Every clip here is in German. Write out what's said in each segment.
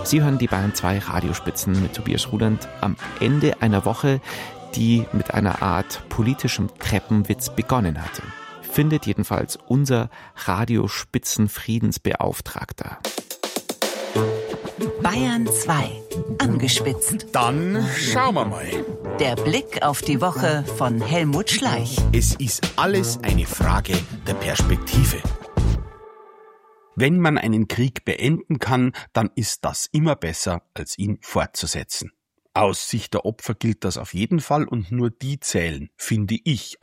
Sie hören die Bayern 2 Radiospitzen mit Tobias Ruland am Ende einer Woche, die mit einer Art politischem Treppenwitz begonnen hatte. Findet jedenfalls unser Radiospitzenfriedensbeauftragter. Bayern 2. Angespitzt. Dann schauen wir mal. Der Blick auf die Woche von Helmut Schleich. Es ist alles eine Frage der Perspektive. Wenn man einen Krieg beenden kann, dann ist das immer besser, als ihn fortzusetzen. Aus Sicht der Opfer gilt das auf jeden Fall und nur die zählen, finde ich.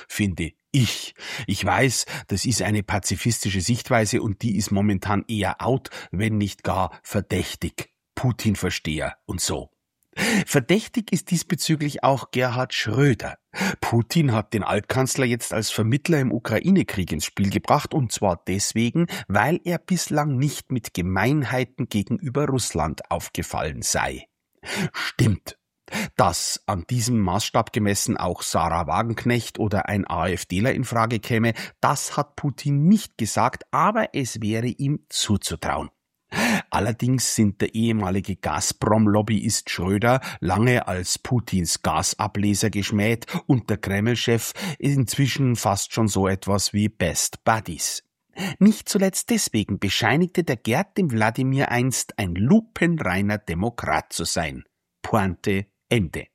Ich weiß, das ist eine pazifistische Sichtweise und die ist momentan eher out, wenn nicht gar verdächtig. Putin-Versteher und so. Verdächtig ist diesbezüglich auch Gerhard Schröder. Putin hat den Altkanzler jetzt als Vermittler im Ukraine-Krieg ins Spiel gebracht und zwar deswegen, weil er bislang nicht mit Gemeinheiten gegenüber Russland aufgefallen sei. Stimmt. Dass an diesem Maßstab gemessen auch Sarah Wagenknecht oder ein AfDler in Frage käme, das hat Putin nicht gesagt, aber es wäre ihm zuzutrauen. Allerdings sind der ehemalige Gazprom-Lobbyist Schröder lange als Putins Gasableser geschmäht und der Kreml-Chef inzwischen fast schon so etwas wie Best Buddies. Nicht zuletzt deswegen bescheinigte der Gerd dem Wladimir einst ein lupenreiner Demokrat zu sein. Pointe Ende.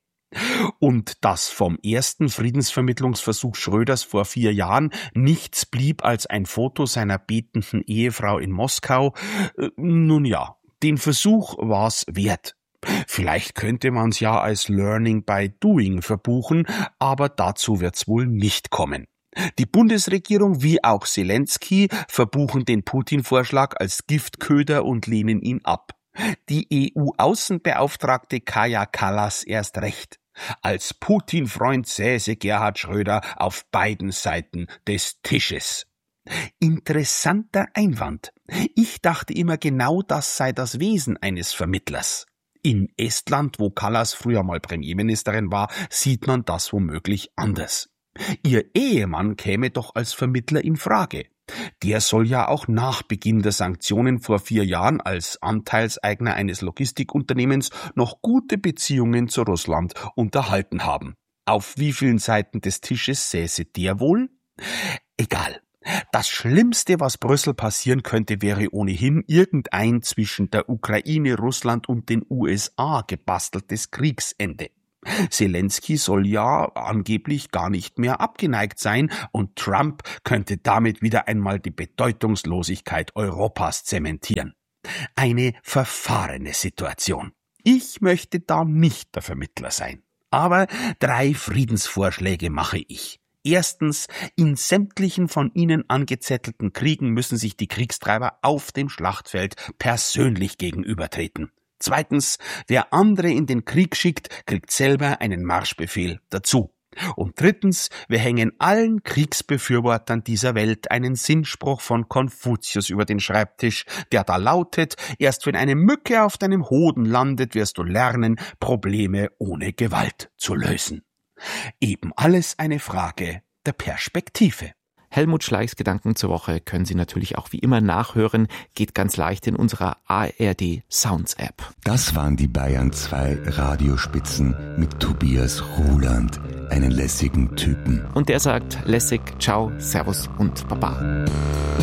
Und dass vom ersten Friedensvermittlungsversuch Schröders vor 4 Jahren nichts blieb als ein Foto seiner betenden Ehefrau in Moskau, nun ja, den Versuch war's wert. Vielleicht könnte man's ja als Learning by Doing verbuchen, aber dazu wird's wohl nicht kommen. Die Bundesregierung wie auch Zelensky verbuchen den Putin-Vorschlag als Giftköder und lehnen ihn ab. Die EU-Außenbeauftragte Kaja Kallas erst recht. Als Putin-Freund säße Gerhard Schröder auf beiden Seiten des Tisches. Interessanter Einwand. Ich dachte immer, genau das sei das Wesen eines Vermittlers. In Estland, wo Kallas früher mal Premierministerin war, sieht man das womöglich anders. Ihr Ehemann käme doch als Vermittler in Frage. Der soll ja auch nach Beginn der Sanktionen vor 4 Jahren als Anteilseigner eines Logistikunternehmens noch gute Beziehungen zu Russland unterhalten haben. Auf wie vielen Seiten des Tisches säße der wohl? Egal. Das Schlimmste, was Brüssel passieren könnte, wäre ohnehin irgendein zwischen der Ukraine, Russland und den USA gebasteltes Kriegsende. Zelensky soll ja angeblich gar nicht mehr abgeneigt sein und Trump könnte damit wieder einmal die Bedeutungslosigkeit Europas zementieren. Eine verfahrene Situation. Ich möchte da nicht der Vermittler sein. Aber 3 Friedensvorschläge mache ich. Erstens, in sämtlichen von Ihnen angezettelten Kriegen müssen sich die Kriegstreiber auf dem Schlachtfeld persönlich gegenübertreten. Zweitens, wer andere in den Krieg schickt, kriegt selber einen Marschbefehl dazu. Und drittens, wir hängen allen Kriegsbefürwortern dieser Welt einen Sinnspruch von Konfuzius über den Schreibtisch, der da lautet: Erst wenn eine Mücke auf deinem Hoden landet, wirst du lernen, Probleme ohne Gewalt zu lösen. Eben alles eine Frage der Perspektive. Helmut Schleichs Gedanken zur Woche können Sie natürlich auch wie immer nachhören. Geht ganz leicht in unserer ARD Sounds App. Das waren die Bayern 2 Radiospitzen mit Tobias Ruland, einen lässigen Typen. Und der sagt lässig, ciao, servus und baba.